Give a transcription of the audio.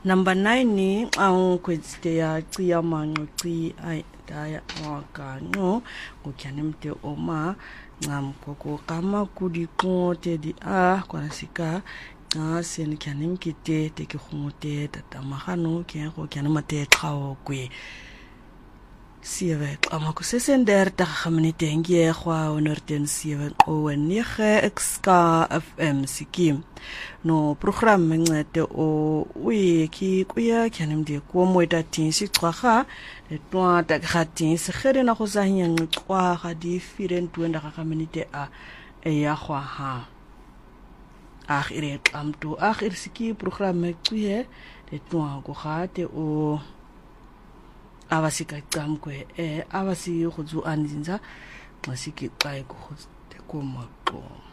Number 9 ni ang kwetste ya cia manqi ai daya wakano ngokyanemte oma ngam koko kama kudi konte di kwanasika sen kyanem kite te ke khonte tatamahano ke go kyanemate tlawo kwe Sieve ama ku 36 minute ngie khwa onorten 7 o nege xka fm sikim no program ngete o wiki kuya kyanem de ko moita tin si twaga de twa ta khatin se khere na go zanya ngqwa ga di 24 minute ya khwa ha ire amto ir siki program kuye de twa go gate o abasika camkwe abasi go zu anzinza masiki xa go te ko maqo